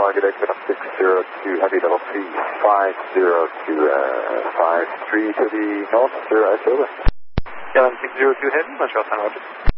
target exit of 602, heavy level 3502, 53 to the north, 0 over. KLM 602 Heavy, Montreal San Roger.